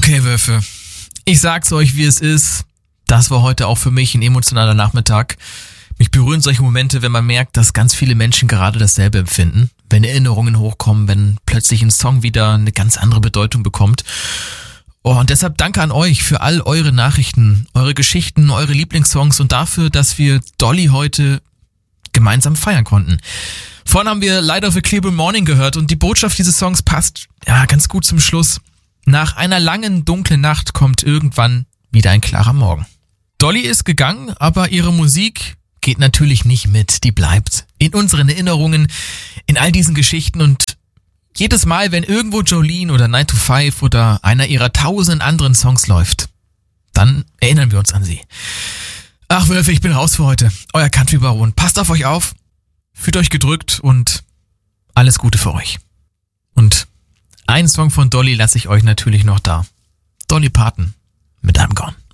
Okay, Wölfe. Ich sag's euch, wie es ist. Das war heute auch für mich ein emotionaler Nachmittag. Mich berühren solche Momente, wenn man merkt, dass ganz viele Menschen gerade dasselbe empfinden. Wenn Erinnerungen hochkommen, wenn plötzlich ein Song wieder eine ganz andere Bedeutung bekommt. Und deshalb danke an euch für all eure Nachrichten, eure Geschichten, eure Lieblingssongs und dafür, dass wir Dolly heute gemeinsam feiern konnten. Vorhin haben wir Light of a Clear Blue Morning gehört und die Botschaft dieses Songs passt ja ganz gut zum Schluss. Nach einer langen, dunklen Nacht kommt irgendwann wieder ein klarer Morgen. Dolly ist gegangen, aber ihre Musik geht natürlich nicht mit. Die bleibt in unseren Erinnerungen, in all diesen Geschichten und jedes Mal, wenn irgendwo Jolene oder 9 to 5 oder einer ihrer 1000 anderen Songs läuft, dann erinnern wir uns an sie. Ach Wölfe, ich bin raus für heute. Euer Country Baron. Passt auf euch auf, fühlt euch gedrückt und alles Gute für euch. Und einen Song von Dolly lasse ich euch natürlich noch da. Dolly Parton mit I'm Gone.